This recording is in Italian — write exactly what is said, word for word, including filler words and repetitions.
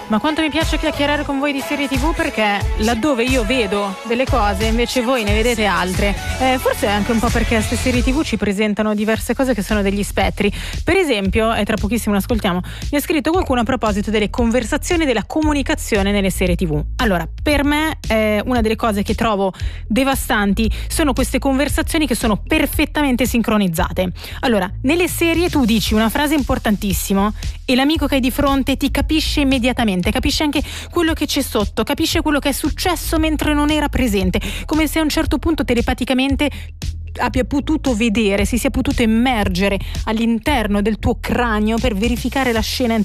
Ma quanto mi piace chiacchierare con voi di serie tivù, perché laddove io vedo delle cose invece voi ne vedete altre. Eh, forse è anche un po' perché queste serie tivù ci presentano diverse cose che sono degli spettri. Per esempio, e tra pochissimo lo ascoltiamo, mi ha scritto qualcuno a proposito delle conversazioni, della comunicazione nelle serie tivù. Allora, per me eh, una delle cose che trovo devastanti sono queste conversazioni che sono perfettamente sincronizzate. Allora, nelle serie tu dici una frase importantissima e l'amico che hai di fronte ti capisce immediatamente, capisce anche quello che c'è sotto, capisce quello che è successo mentre non era presente, come se a un certo punto telepaticamente abbia potuto vedere, si sia potuto immergere all'interno del tuo cranio per verificare la scena